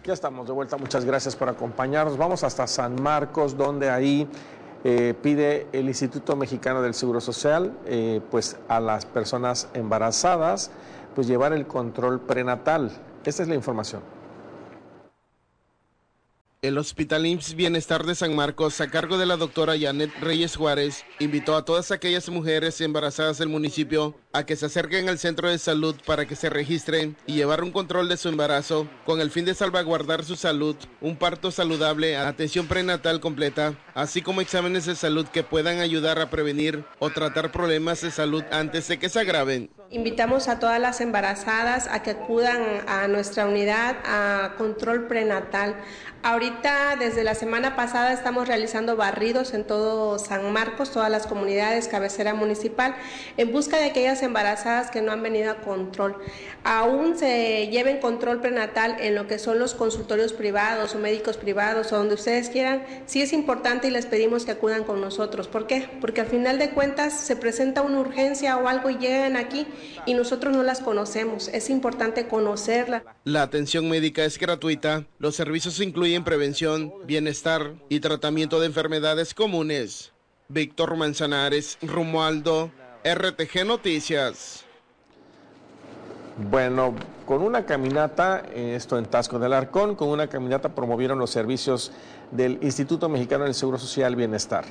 Ya estamos de vuelta, muchas gracias por acompañarnos. Vamos hasta San Marcos, donde ahí pide el Instituto Mexicano del Seguro Social pues a las personas embarazadas pues llevar el control prenatal. Esta es la información. El Hospital IMSS Bienestar de San Marcos, a cargo de la doctora Janet Reyes Juárez, invitó a todas aquellas mujeres embarazadas del municipio a que se acerquen al centro de salud para que se registren y llevar un control de su embarazo con el fin de salvaguardar su salud, un parto saludable, atención prenatal completa, así como exámenes de salud que puedan ayudar a prevenir o tratar problemas de salud antes de que se agraven. Invitamos a todas las embarazadas a que acudan a nuestra unidad a control prenatal. Ahorita, desde la semana pasada, estamos realizando barridos en todo San Marcos, todas las comunidades, cabecera municipal, en busca de aquellas embarazadas que no han venido a control. Aún se lleven control prenatal en lo que son los consultorios privados o médicos privados o donde ustedes quieran. Sí es importante y les pedimos que acudan con nosotros. ¿Por qué? Porque al final de cuentas se presenta una urgencia o algo y llegan aquí y nosotros no las conocemos. Es importante conocerlas. La atención médica es gratuita. Los servicios incluyen prevención, bienestar y tratamiento de enfermedades comunes. Víctor Manzanares, Romualdo, RTG Noticias. Bueno, con una caminata, esto en Taxco del Arcón, con una caminata promovieron los servicios del Instituto Mexicano del Seguro Social Bienestar.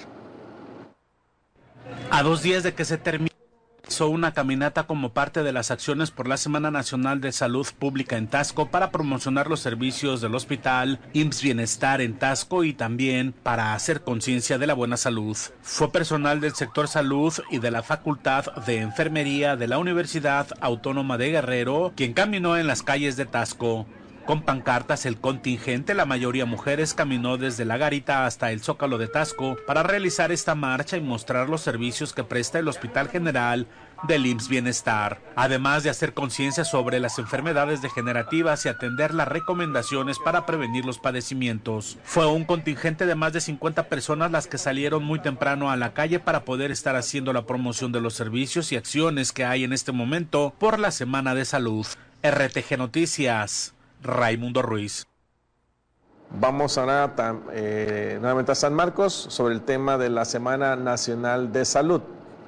A 2 días de que se termine una caminata como parte de las acciones por la Semana Nacional de Salud Pública en Taxco para promocionar los servicios del Hospital IMSS Bienestar en Taxco y también para hacer conciencia de la buena salud. Fue personal del sector salud y de la Facultad de Enfermería de la Universidad Autónoma de Guerrero quien caminó en las calles de Taxco. Con pancartas, el contingente, la mayoría mujeres, caminó desde la garita hasta el Zócalo de Taxco para realizar esta marcha y mostrar los servicios que presta el Hospital General del IMSS Bienestar, además de hacer conciencia sobre las enfermedades degenerativas y atender las recomendaciones para prevenir los padecimientos. Fue un contingente de más de 50 personas las que salieron muy temprano a la calle para poder estar haciendo la promoción de los servicios y acciones que hay en este momento por la Semana de Salud. RTG Noticias, Raimundo Ruiz. Vamos ahora nuevamente a San Marcos sobre el tema de la Semana Nacional de Salud.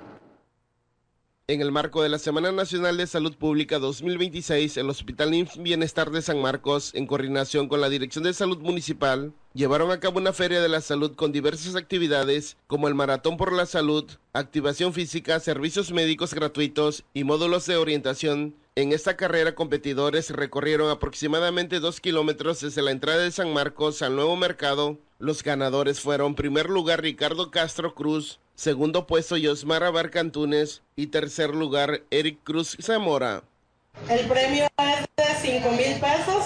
En el marco de la Semana Nacional de Salud Pública 2026, el Hospital IMSS Bienestar de San Marcos, en coordinación con la Dirección de Salud Municipal, llevaron a cabo una feria de la salud con diversas actividades como el Maratón por la Salud, activación física, servicios médicos gratuitos y módulos de orientación. En esta carrera, competidores recorrieron aproximadamente 2 kilómetros desde la entrada de San Marcos al Nuevo Mercado. Los ganadores fueron: primer lugar Ricardo Castro Cruz, segundo puesto Yosmar Abarca Antunes y tercer lugar Eric Cruz Zamora. El premio es de 5,000 pesos.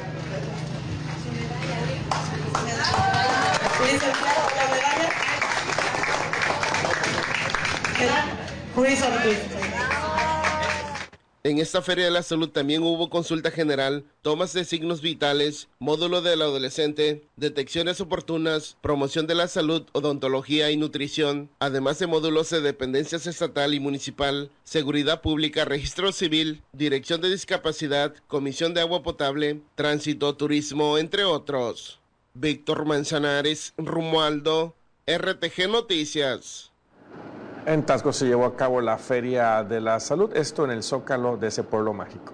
Licenciado, la medalla. Luis Ortiz. En esta Feria de la Salud también hubo consulta general, tomas de signos vitales, módulo del adolescente, detecciones oportunas, promoción de la salud, odontología y nutrición, además de módulos de dependencias estatal y municipal, seguridad pública, registro civil, dirección de discapacidad, comisión de agua potable, tránsito, turismo, entre otros. Víctor Manzanares, Romualdo, RTG Noticias. En Taxco se llevó a cabo la Feria de la Salud, esto en el Zócalo de ese pueblo mágico.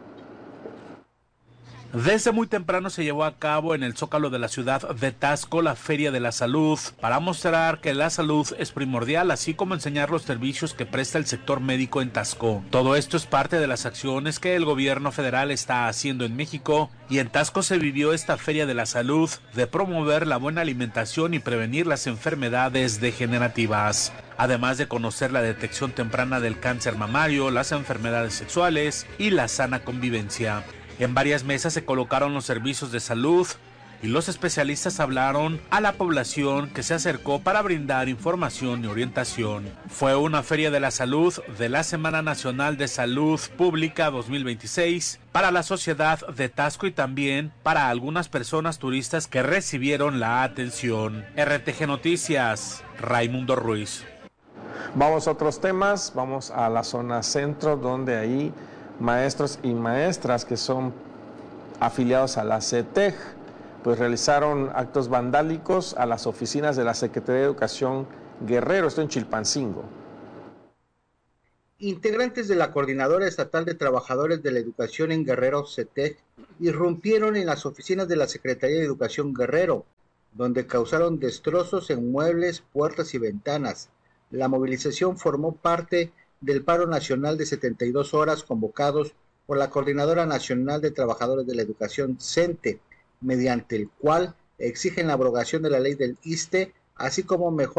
Desde muy temprano se llevó a cabo en el Zócalo de la ciudad de Taxco la Feria de la Salud para mostrar que la salud es primordial, así como enseñar los servicios que presta el sector médico en Taxco. Todo esto es parte de las acciones que el gobierno federal está haciendo en México y en Taxco se vivió esta Feria de la Salud de promover la buena alimentación y prevenir las enfermedades degenerativas, además de conocer la detección temprana del cáncer mamario, las enfermedades sexuales y la sana convivencia. En varias mesas se colocaron los servicios de salud y los especialistas hablaron a la población que se acercó para brindar información y orientación. Fue una feria de la salud de la Semana Nacional de Salud Pública 2026 para la sociedad de Taxco y también para algunas personas turistas que recibieron la atención. RTG Noticias, Raimundo Ruiz. Vamos a otros temas, vamos a la zona centro, donde ahí maestros y maestras que son afiliados a la CETEG pues realizaron actos vandálicos a las oficinas de la Secretaría de Educación Guerrero, esto en Chilpancingo. Integrantes de la Coordinadora Estatal de Trabajadores de la Educación en Guerrero, CETEG, irrumpieron en las oficinas de la Secretaría de Educación Guerrero, donde causaron destrozos en muebles, puertas y ventanas. La movilización formó parte del paro nacional de 72 horas convocados por la Coordinadora Nacional de Trabajadores de la Educación, CENTE, mediante el cual exigen la abrogación de la ley del ISSSTE, así como mejor